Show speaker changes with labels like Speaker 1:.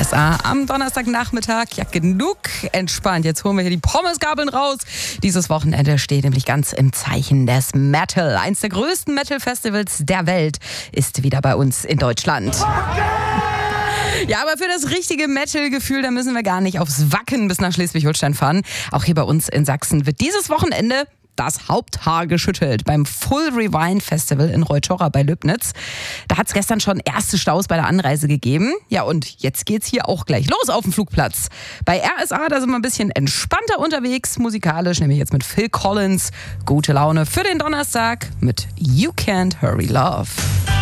Speaker 1: RSA am Donnerstagnachmittag. Ja, genug entspannt. Jetzt holen wir hier die Pommesgabeln raus. Dieses Wochenende steht nämlich ganz im Zeichen des Metal. Eins der größten Metal-Festivals der Welt ist wieder bei uns in Deutschland. Ja, aber für das richtige Metal-Gefühl, da müssen wir gar nicht aufs Wacken bis nach Schleswig-Holstein fahren. Auch hier bei uns in Sachsen wird dieses Wochenende das Haupthaar geschüttelt beim Full Rewind Festival in Reutorra bei Lübnitz. Da hat es gestern schon erste Staus bei der Anreise gegeben. Ja, und jetzt geht's hier auch gleich los auf dem Flugplatz. Bei RSA, da sind wir ein bisschen entspannter unterwegs, musikalisch, nämlich jetzt mit Phil Collins. Gute Laune für den Donnerstag mit You Can't Hurry Love.